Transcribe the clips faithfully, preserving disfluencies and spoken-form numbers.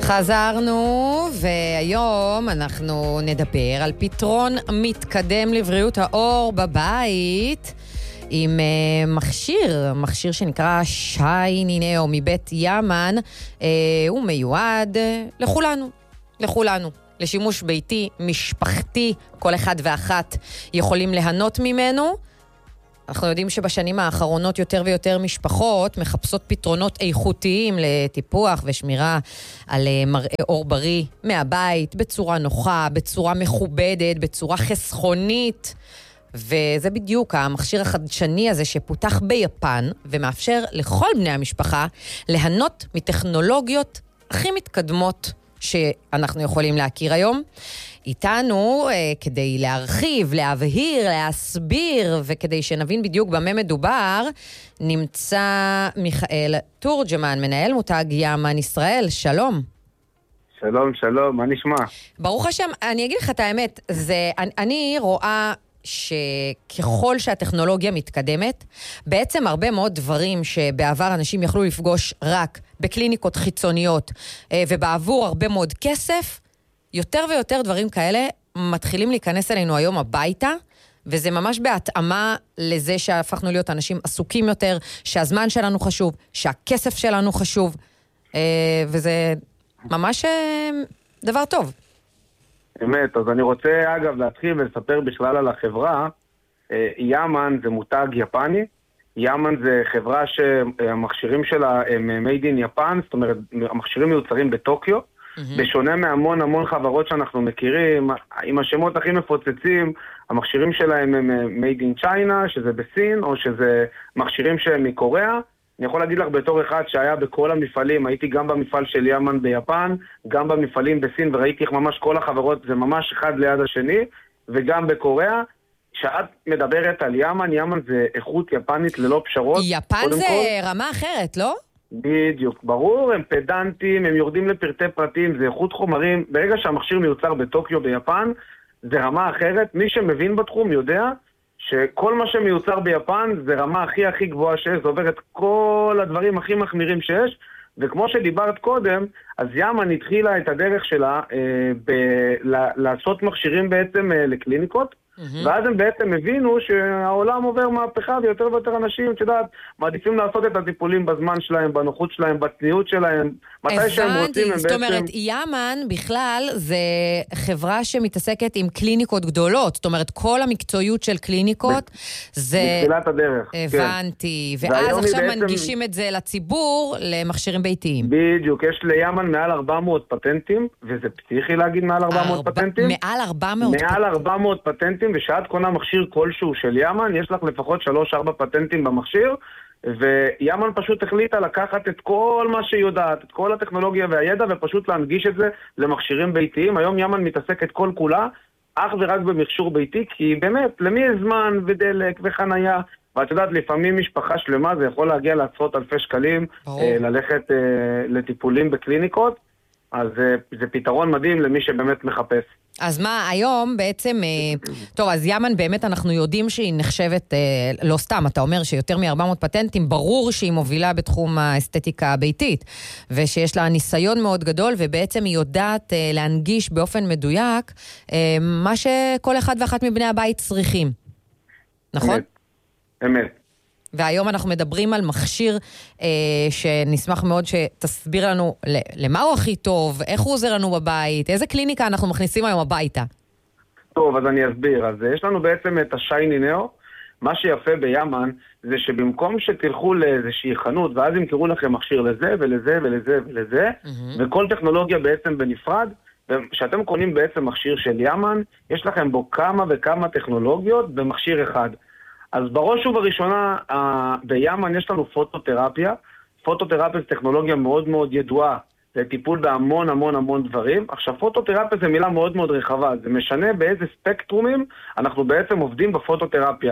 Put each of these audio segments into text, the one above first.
חזרנו, והיום אנחנו נדבר על פתרון מתקדם לבריאות העור בבית עם uh, מכשיר, מכשיר שנקרא שייני נאו מבית ימן. uh, הוא מיועד לכולנו, לכולנו. לשימוש ביתי, משפחתי, כל אחד ואחת יכולים ליהנות ממנו. אנחנו יודעים שבשנים האחרונות יותר ויותר משפחות מחפשות פתרונות איכותיים לטיפוח ושמירה על מראה עור בריא מהבית, בצורה נוחה, בצורה מכובדת, בצורה חסכונית. וזה בדיוק המכשיר החדשני הזה שפותח ביפן ומאפשר לכל בני המשפחה ליהנות מטכנולוגיות הכי מתקדמות שאנחנו יכולים להכיר היום. איתנו, אה, כדי להרחיב, להבהיר, להסביר, וכדי שנבין בדיוק במה מדובר, נמצא מיכאל תורג'מן, מנהל מותג ימן ישראל. שלום. שלום, שלום, מה נשמע? ברוך השם, אני אגיד לך את האמת, זה, אני, אני רואה שככל שהטכנולוגיה מתקדמת, בעצם הרבה מאוד דברים שבעבר אנשים יכלו לפגוש רק בקליניקות חיצוניות, אה, ובעבור הרבה מאוד כסף, יותר ויותר דברים כאלה מתחילים להיכנס אלינו היום הביתה, וזה ממש בהתאמה לזה שהפכנו להיות אנשים עסוקים יותר, שהזמן שלנו חשוב, שהכסף שלנו חשוב, וזה ממש דבר טוב. אמת, אז אני רוצה אגב להתחיל ולספר בכלל על החברה. ימן זה מותג יפני, ימן זה חברה שהמכשירים שלה הם made in Japan, זאת אומרת המכשירים מיוצרים בטוקיו, בשונה מהמון המון חברות שאנחנו מכירים, עם השמות הכי מפוצצים, המכשירים שלהם הם made in China, שזה בסין, או שזה מכשירים שהם מקוריאה. אני יכול להגיד לך בתור אחד שהיה בכל המפעלים, הייתי גם במפעל של ימן ביפן, גם במפעלים בסין, וראיתי איך ממש כל החברות זה ממש אחד ליד השני, וגם בקוריאה. שאת מדברת על ימן, ימן זה איכות יפנית ללא פשרות. יפן זה כל... רמה אחרת, לא? בדיוק, ברור, הם פדנטים, הם יורדים לפרטי פרטים, זה איכות חומרים. ברגע שהמכשיר מיוצר בטוקיו ביפן, זה רמה אחרת. מי שמבין בתחום יודע שכל מה שמיוצר ביפן זה רמה הכי הכי גבוהה שיש, זה עובר את כל הדברים הכי מחמירים שיש, וכמו שדיברת קודם, אז ימן התחילה את הדרך שלה אה, ב- ל- לעשות מכשירים בעצם אה, לקליניקות, Mm-hmm. ואז הם בעצם הבינו שהעולם עובר מהפכה, ויותר ויותר אנשים, את יודעת, מעדיפים לעשות את הטיפולים בזמן שלהם, בנוחות שלהם, בצניעות שלהם, מתי שהם רוצים. הבנתי, זאת אומרת, ימן בכלל זה חברה שמתעסקת עם קליניקות גדולות, זאת אומרת, כל המקצועיות של קליניקות זה... בתחילת הדרך. הבנתי, ואז עכשיו מנגישים את זה לציבור, למכשירים ביתיים. בדיוק, יש לימן מעל ארבע מאות פטנטים, וזה פסיכי להגיד מעל ארבע מאות פטנטים. מעל ארבע מאות מעל ארבע מאות פטנטים, ושאת קונה מכשיר כלשהו של ימן, יש לך לפחות שלוש ארבע פטנטים במכשיר, וימן פשוט החליטה לקחת את כל מה שהיא יודעת, את כל הטכנולוגיה והידע, ופשוט להנגיש את זה למכשירים ביתיים. היום ימן מתעסקת כל כולה, אך ורק במכשור ביתי, כי באמת, למי יש זמן ודלק וחנייה, ואת יודעת, לפעמים משפחה שלמה, זה יכול להגיע לעשרות אלפי שקלים, אה, ללכת אה, לטיפולים בקליניקות, אז אה, זה פתרון מדהים למי שבאמת מחפש. אז מה, היום בעצם, טוב, אז ימן באמת אנחנו יודעים שהיא נחשבת, לא סתם, אתה אומר שיותר מ-ארבע מאות פטנטים, ברור שהיא מובילה בתחום האסתטיקה הביתית, ושיש לה ניסיון מאוד גדול, ובעצם היא יודעת להנגיש באופן מדויק, מה שכל אחד ואחת מבני הבית צריכים. נכון? אמת. אמת. והיום אנחנו מדברים על מכשיר אה, שנשמח מאוד שתסביר לנו למה הוא הכי טוב, איך הוא עוזר לנו בבית, איזה קליניקה אנחנו מכניסים היום הביתה. טוב, אז אני אסביר. אז יש לנו בעצם את השייני נאו. מה שיפה בימן זה שבמקום שתלכו לאיזושהי חנות, ואז ימכרו לכם מכשיר לזה ולזה ולזה ולזה, mm-hmm. וכל טכנולוגיה בעצם בנפרד, וכשאתם קונים בעצם מכשיר של ימן, יש לכם בו כמה וכמה טכנולוגיות במכשיר אחד. אז בראש ובראשונה, בימן יש לנו פוטותרפיה. פוטותרפיה זה טכנולוגיה מאוד מאוד ידועה, זה טיפול בהמון המון המון דברים. עכשיו, פוטותרפיה זה מילה מאוד מאוד רחבה, זה משנה באיזה ספקטרומים אנחנו בעצם עובדים בפוטותרפיה.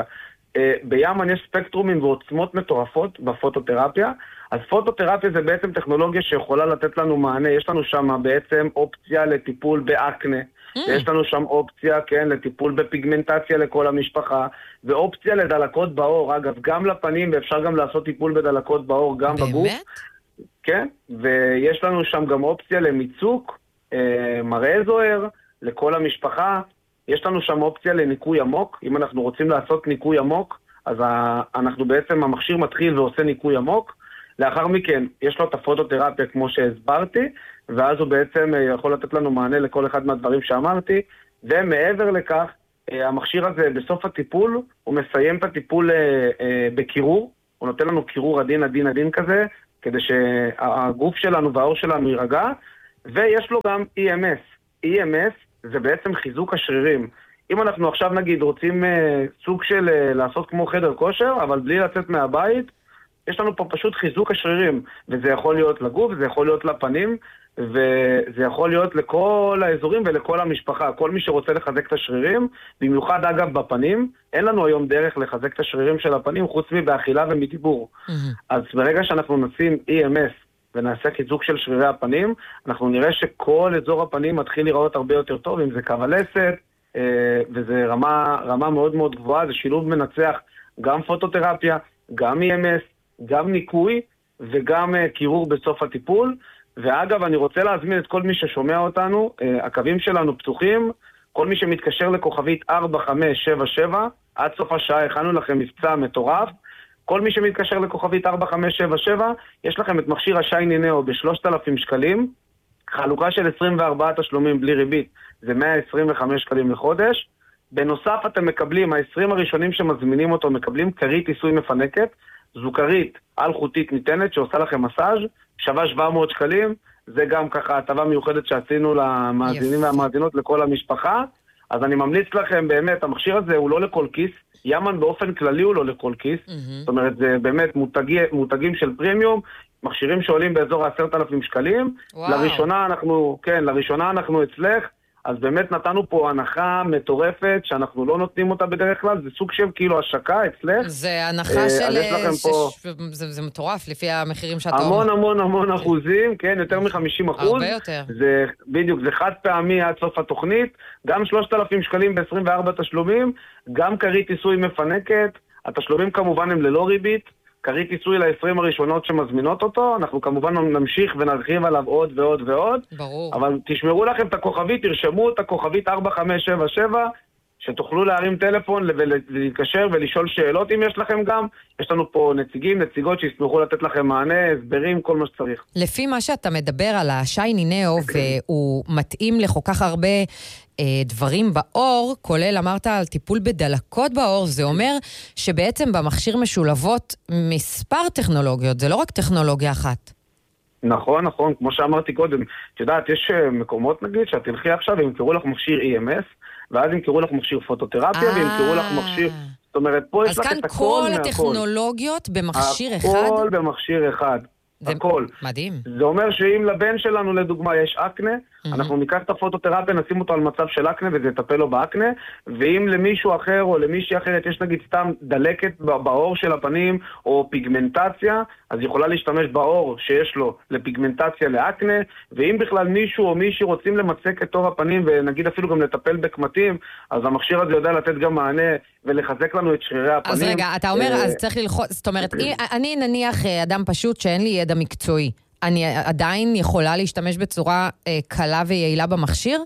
בימן יש ספקטרומים ועוצמות מטורפות בפוטותרפיה, אז פוטותרפיה זה בעצם טכנולוגיה שיכולה לתת לנו מענה. יש לנו שם בעצם אופציה לטיפול באקנה, mm. יש לנו שם אופציה, כן, לטיפול בפיגמנטציה לכל המשפחה, ואופציה לדלקות בעור, אגב, גם לפנים, ואפשר גם לעשות טיפול בדלקות בעור, גם באמת? בגוף. כן, ויש לנו שם גם אופציה למיצוק, מראה זוהר, לכל המשפחה. יש לנו שם אופציה לניקוי עמוק. אם אנחנו רוצים לעשות ניקוי עמוק, אז אנחנו בעצם, המכשיר מתחיל ועושה ניקוי עמוק. לאחר מכן, יש לו את הפוטותרפיה כמו שהסברתי, ואז הוא בעצם יכול לתת לנו מענה לכל אחד מהדברים שאמרתי. ומעבר לכך, המכשיר הזה בסוף הטיפול, הוא מסיים את הטיפול בקירור. הוא נותן לנו קירור עדין עדין עדין כזה, כדי שהגוף שלנו והאור שלנו יירגע. ויש לו גם אי אם אס. אי אם אס זה בעצם חיזוק השרירים. אם אנחנו עכשיו נגיד רוצים uh, סוג של uh, לעשות כמו חדר כושר, אבל בלי לצאת מהבית, יש לנו פה פשוט חיזוק השרירים. וזה יכול להיות לגוף, זה יכול להיות לפנים, וזה יכול להיות לכל האזורים ולכל המשפחה. כל מי שרוצה לחזק את השרירים, במיוחד אגב בפנים, אין לנו היום דרך לחזק את השרירים של הפנים, חוץ מבאכילה ומדיבור. Mm-hmm. אז ברגע שאנחנו נשים אי אם אס, ונעשה חיזוק של שרירי הפנים, אנחנו נראה שכל אזור הפנים מתחיל לראות הרבה יותר טוב, אם זה קו הלסת, וזה רמה, רמה מאוד מאוד גבוהה, זה שילוב מנצח גם פוטותרפיה, גם אי אם אס, גם ניקוי, וגם קירור בסוף הטיפול. ואגב, אני רוצה להזמין את כל מי ששומע אותנו, הקווים שלנו פתוחים, כל מי שמתקשר לכוכבית ארבע חמש שבע שבע, עד סוף השעה הכנו לכם מבצע מטורף, כל מי שמתקשר לכוכבית ארבע חמש שבע שבע, יש לכם את מכשיר השייני נאו ב-שלושת אלפים שקלים, חלוקה של עשרים וארבעה תשלומים בלי ריבית, זה מאה עשרים וחמישה שקלים לחודש. בנוסף אתם מקבלים, ה-עשרים הראשונים שמזמינים אותו, מקבלים כרית עיסוי מפנקת, זו כרית אלחוטית ניתנת שעושה לכם מסאז', שווה שבע מאות שקלים, זה גם ככה הטבה מיוחדת שעשינו למאזינים yes. והמאזינות לכל המשפחה. אז אני ממליץ לכם באמת, המכשיר הזה הוא לא לכל כיס, ימן באופן כללי הוא לא לכל כיס, mm-hmm. זאת אומרת זה באמת מותגי, מותגים של פרימיום, מכשירים שעולים באזור עשרת אלפים שקלים, wow. לראשונה אנחנו, כן, לראשונה אנחנו אצלך, אז באמת נתנו פה הנחה מטורפת, שאנחנו לא נותנים אותה בדרך כלל, זה סוג של כאילו השקה אצלך. זה הנחה של... פה... זה, זה מטורף, לפי המחירים שאתה... המון המון המון אחוזים, כן, יותר מ-חמישים אחוז. הרבה יותר. זה, בדיוק, זה חד פעמי עד סוף התוכנית, גם שלושת אלפים שקלים ב-עשרים וארבעה תשלומים, גם כרית עיסוי מפנקת, התשלומים כמובן הם ללא ריבית, כרית עיסוי ל-עשרים הראשונות שמזמינות אותו, אנחנו כמובן נמשיך ונרחיב עליו עוד ועוד ועוד. ברור. אבל תשמרו לכם את הכוכבית, תרשמו את הכוכבית ארבע חמש שבע שבע, שתוכלו להרים טלפון ולהתקשר ולשאול שאלות אם יש לכם גם. יש לנו פה נציגים, נציגות שישמחו לתת לכם מענה, הסברים, כל מה שצריך. לפי מה שאתה מדבר על השייני נאו, והוא מתאים לכל כך הרבה אה, דברים באור, כולל אמרת על טיפול בדלקות באור, זה אומר שבעצם במכשיר משולבות מספר טכנולוגיות, זה לא רק טכנולוגיה אחת. נכון, נכון, כמו שאמרתי קודם, את יודעת, יש מקומות נגיד שאת תלכי עכשיו וימכרו לך מכשיר אי אם אס, ואז ימכרו לך מכשיר פוטותרפיה, וימכרו לך מכשיר... זאת אומרת, פה יש לך את הכל מהכל. אז כאן כל הטכנולוגיות במכשיר אחד? הכל במכשיר אחד. הכל. מדהים. זה אומר שאם לבן שלנו, לדוגמה, יש אקנה, אנחנו ניקח את הפוטותרפיה, נשים אותו על מצב של אקנה, וזה יטפל לו באקנה, ואם למישהו אחר או למישהי אחרת יש נגיד סתם דלקת בעור של הפנים, או פיגמנטציה, אז יכולה להשתמש בעור שיש לו לפיגמנטציה לאקנה, ואם בכלל מישהו או מישהי רוצים למצק את עור הפנים, ונגיד אפילו גם לטפל בקמטים, אז המכשיר הזה יודע לתת גם מענה, ולחזק לנו את שרירי הפנים. אז רגע, אתה אומר, אז צריך ללחוץ, זאת אומרת, אני נניח אדם פשוט שאין לי ידע מקצועי, אני עדיין יכולה להשתמש בצורה אה, קלה ויעילה במכשיר?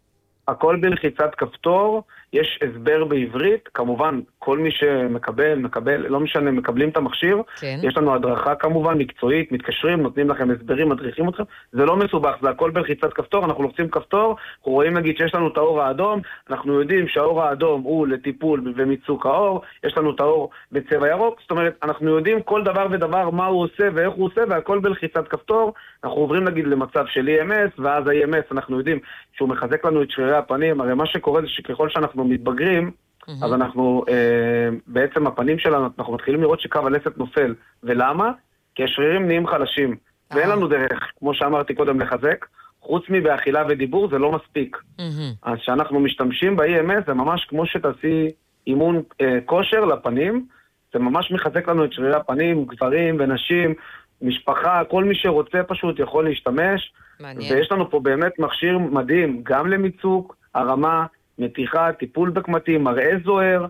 הכל בלחיצת כפתור, יש הסבר בעברית, כמובן כל מי שמקבל, מקבל, לא משנה, מקבלים את המכשיר, כן. יש לנו הדרכה כמובן מקצועית, מתקשרים, נותנים לכם הסברים, מדריכים אתכם, זה לא מסובך, זה הכל בלחיצת כפתור, אנחנו לוחצים כפתור, אנחנו רואים נגיד שיש לנו את האור האדום, אנחנו יודעים שהאור האדום הוא לטיפול ומיצוק האור, יש לנו את האור בצבע ירוק, זאת אומרת, אנחנו יודעים כל דבר ודבר מה הוא עושה ואיך הוא עושה, והכל בלחיצת כפתור, אנחנו עוברים נגיד למצב של אי אם אס, ואז ה-אי אם אס אנחנו יודעים שהוא מחזק לנו את שרירי הפנים, הרי מה שקורה זה שככל שאנחנו מתבגרים, אז אנחנו, אה, בעצם הפנים שלנו, אנחנו מתחילים לראות שקו הלסת נופל. ולמה? כי השרירים נהיים חלשים. ואין לנו דרך, כמו שאמרתי קודם, לחזק. חוץ מבאכילה ודיבור זה לא מספיק. אז שאנחנו משתמשים ב-אי אם אס, זה ממש כמו שתעשי אימון אה, כושר לפנים, זה ממש מחזק לנו את שרירי הפנים, גברים ונשים, משפחה, כל מי שרוצה פשוט יכול להשתמש. מעניין. ויש לנו פה באמת מכשיר מדהים, גם למיצוק, הרמה, מתיחה, טיפול בקמטים, מראה זוהר,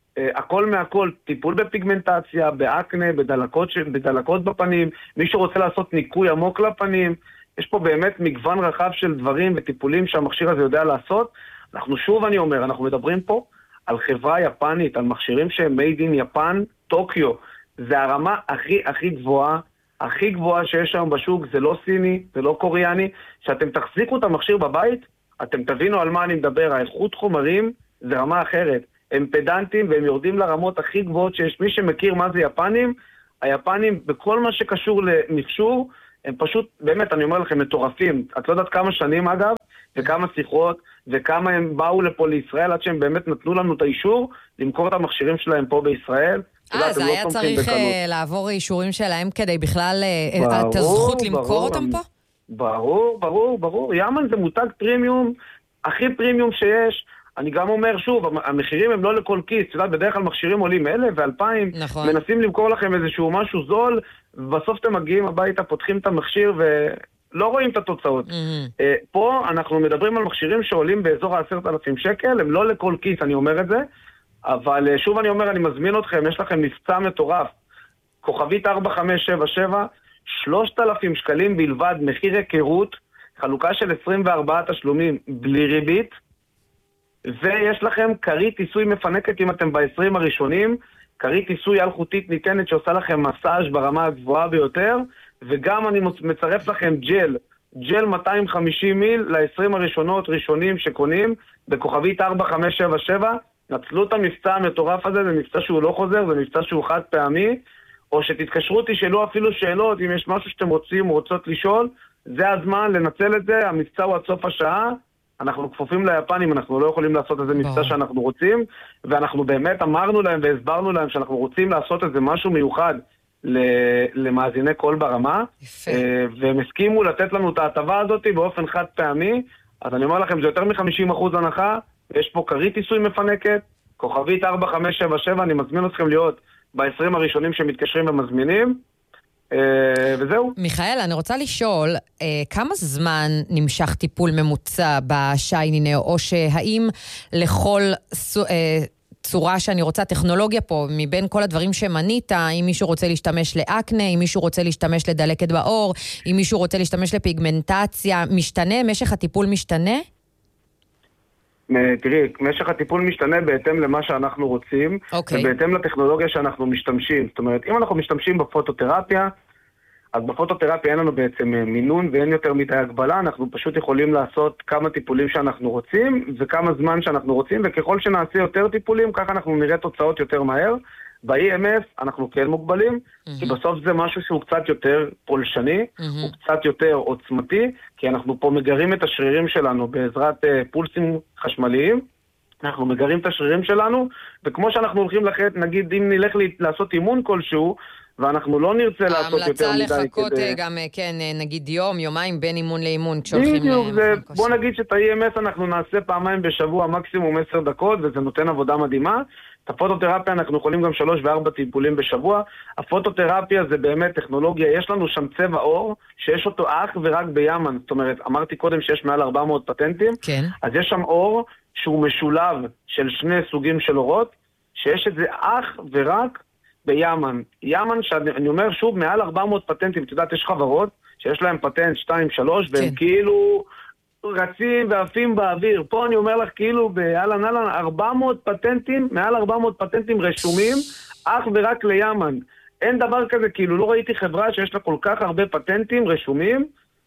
הכל מהכל, טיפול בפיגמנטציה, באקנה, בדלקות, בדלקות בפנים, מי שרוצה לעשות ניקוי עמוק לפנים, יש פה באמת מגוון רחב של דברים וטיפולים שהמכשיר הזה יודע לעשות. אנחנו שוב, אני אומר, אנחנו מדברים פה על חברה יפנית, על מכשירים שהם made in יפן, טוקיו. זה הרמה הכי הכי גבוהה, הכי גבוהה שיש היום בשוק, זה לא סיני, זה לא קוריאני. שאתם תחזיקו את המכשיר בבית, אתם תבינו על מה אני מדבר, האיכות חומרים זה רמה אחרת. הם פדנטים והם יורדים לרמות הכי גבוהות שיש. מי שמכיר מה זה יפנים, היפנים בכל מה שקשור למכשור, הם פשוט, באמת, אני אומר לכם, מטורפים. את לא יודעת כמה שנים אגב, וכמה שיחות, וכמה הם באו לפה לישראל, עד שהם באמת נתנו לנו את האישור, למכור את המכשירים שלהם פה בישראל. אה, זה היה צריך לעבור אישורים שלהם כדי בכלל את הזכות למכור אותם פה? ברור, ברור, ברור. יאמן זה מותג פרימיום, הכי פרימיום שיש. אני גם אומר שוב, המחירים הם לא לכל כיס, בדרך כלל מכשירים עולים אלף ואלפיים, נכון. מנסים למכור לכם איזשהו משהו זול, ובסוף אתם מגיעים הביתה, פותחים את המכשיר ולא רואים את התוצאות. Mm-hmm. פה אנחנו מדברים על מכשירים שעולים באזור ה-עשרת אלפים שקל, הם לא לכל כיס, אני אומר את זה, אבל שוב אני אומר, אני מזמין אתכם, יש לכם מבצע מטורף, כוכבית ארבע חמש שבע שבע, שלושת אלפים שקלים בלבד, מחיר היכרות, חלוקה של עשרים וארבעה תשלומים בלי ריבית, ויש לכם קרית עיסוי מפנקת אם אתם ב-עשרים הראשונים, קרית עיסוי אלחוטית ניתנת שעושה לכם מסאז' ברמה הגבוהה ביותר, וגם אני מצרף לכם ג'ל, ג'ל מאתיים וחמישים מיל ל-עשרים הראשונות ראשונים שקונים, בכוכבית ארבע חמש שבע שבע, נצלו את המבצע המטורף הזה, זה מבצע שהוא לא חוזר, זה מבצע שהוא חד פעמי, או שתתקשרו, תשאלו אפילו שאלות, אם יש משהו שאתם רוצים או רוצות לשאול, זה הזמן לנצל את זה, המבצע הוא עד סוף השעה, אנחנו כפופים ליפנים, אנחנו לא יכולים לעשות איזה מבצע שאנחנו רוצים, ואנחנו באמת אמרנו להם והסברנו להם שאנחנו רוצים לעשות איזה משהו מיוחד למאזיני קול ברמה, והם הסכימו לתת לנו את ההטבה הזאת באופן חד פעמי, אז אני אומר לכם, זה יותר מ-חמישים אחוז הנחה, ויש פה קרית עיסוי מפנקת, כוכבית ארבע חמש שבע שבע, אני מזמין אתכם להיות ב-עשרים הראשונים שמתקשרים ומזמינים, וזהו. מיכאל, אני רוצה לשאול, כמה זמן נמשך טיפול ממוצע בשייני נאו, או שהאם לכל צורה שאני רוצה, טכנולוגיה פה, מבין כל הדברים שמנית, אם מישהו רוצה להשתמש לאקנה, אם מישהו רוצה להשתמש לדלקת בעור, אם מישהו רוצה להשתמש לפיגמנטציה, משתנה? משך הטיפול משתנה? תראי, משך הטיפול משתנה בהתאם למה שאנחנו רוצים, okay. ובהתאם לטכנולוגיה שאנחנו משתמשים. זאת אומרת, אם אנחנו משתמשים בפוטותרפיה, אז בפוטותרפיה אין לנו בעצם מינון ואין יותר מדי הגבלה, אנחנו פשוט יכולים לעשות כמה טיפולים שאנחנו רוצים, וכמה זמן שאנחנו רוצים, וככל שנעשה יותר טיפולים, ככה אנחנו נראה תוצאות יותר מהר. ב-אי אם אף אנחנו כן מוגבלים, mm-hmm. כי בסוף זה משהו שהוא קצת יותר פולשני, mm-hmm. הוא קצת יותר עוצמתי, כי אנחנו פה מגרים את השרירים שלנו בעזרת uh, פולסים חשמליים, אנחנו מגרים את השרירים שלנו, וכמו שאנחנו הולכים לחט, נגיד אם נלך לעשות אימון כלשהו, ואנחנו לא נרצה לעשות יותר מדי. ההמלצה לחכות כדי... גם, כן, נגיד יום, יומיים בין אימון לאימון, כשהולכים בדיוק, זה, בוא נגיד שאת ה-אי אם אס אנחנו נעשה פעמיים בשבוע, מקסימום עשר דקות, וזה נותן עבודה מדהימה. את הפוטותרפיה אנחנו יכולים גם שלוש וארבע טיפולים בשבוע. הפוטותרפיה זה באמת טכנולוגיה, יש לנו שם צבע אור, שיש אותו אך ורק ביאמן. זאת אומרת, אמרתי קודם שיש מעל ארבע מאות פטנטים, כן. אז יש שם אור שהוא משולב של שני סוגים של אורות, שיש את זה אך ורק ביאמן. יאמן, שאני אומר שוב, מעל ארבע מאות פטנטים, את יודעת, יש חברות שיש להם פטנט שתיים שלוש, כן. והם כאילו רצים ועפים באוויר. פה אני אומר לך, כאילו, באלן אלן, ארבע מאות פטנטים, מעל ארבע מאות פטנטים רשומים, אך ורק ליאמן. אין דבר כזה, כאילו, לא ראיתי חברה שיש לה כל כך הרבה פטנטים רשומים,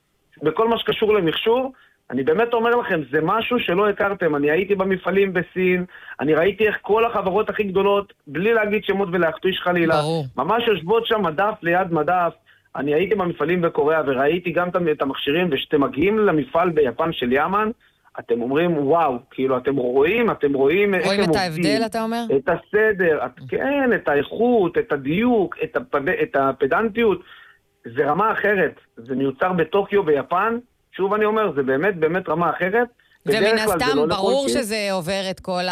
בכל מה שקשור למכשור. אני באמת אומר לכם, זה משהו שלא הכרתם. אני הייתי במפעלים בסין, אני ראיתי איך כל החברות הכי גדולות, בלי להגיד שמות ולהכתיש חלילה, ברור. ממש יושבות שם מדף ליד מדף. אני הייתי במפעלים בקוריאה וראיתי גם את המכשירים, ושאתם מגיעים למפעל ביפן של יאמן, אתם אומרים, וואו, כאילו אתם רואים, אתם רואים איך הם עובדים. רואים את ההבדל, אתה אומר? את הסדר, את, כן, את האיכות, את הדיוק, את, הפד, את הפדנטיות. זה רמה אחרת. זה מיוצר בטוקיו ביפן. שוב אני אומר, זה באמת, באמת רמה אחרת. ומן הסתם, לא ברור שזה עובר את כל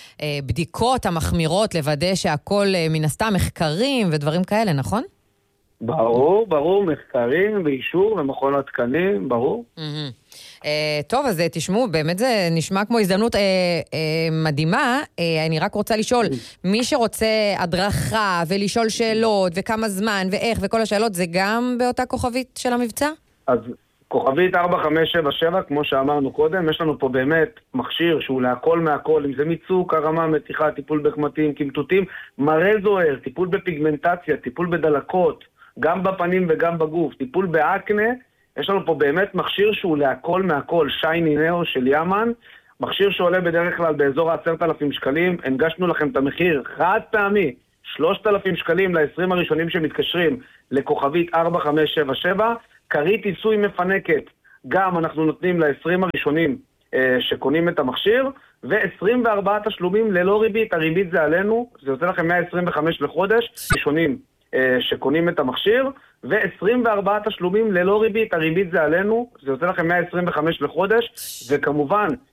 הבדיקות המחמירות, לוודא שהכל מן הסתם מחקרים ודברים כאלה, נכון? ברור, ברור, מחקרים ואישור ומכון התקנים, ברור. טוב, אז תשמעו, באמת זה נשמע כמו הזדמנות מדהימה. אני רק רוצה לשאול, מי שרוצה הדרכה ולשאול שאלות וכמה זמן ואיך וכל השאלות, זה גם באותה כוכבית של המבצע? אז כוכבית ארבע חמש שבע שבע, כמו שאמרנו קודם, יש לנו פה באמת מכשיר שהוא להכל מהכל, אם זה מיצוק, הרמה, מתיחה, טיפול בקמטים, קמטוטים, מראה זוהר, טיפול בפיגמנטציה, טיפול בדלקות, גם בפנים וגם בגוף, טיפול באקנה. יש לנו פה באמת מכשיר שהוא להכל מהכל, שייני נאו של יאמן, מכשיר שעולה בדרך כלל באזור ה-עשרת אלפים שקלים, הנגשנו לכם את המחיר חד פעמי, שלושת אלפים שקלים ל-עשרים הראשונים שמתקשרים לכוכבית ארבע חמש שבע שבע, קרית עיסוי מפנקת, גם אנחנו נותנים ל-עשרים הראשונים אה, שקונים את המכשיר, ו-עשרים וארבעה תשלומים ללא ריבית, הריבית זה עלינו, זה יוצא לכם מאה עשרים וחמש לחודש, ראשונים אה, שקונים את המכשיר, ו-עשרים וארבעה תשלומים ללא ריבית, הריבית זה עלינו, זה יוצא לכם מאה עשרים וחמש לחודש, וכמובן,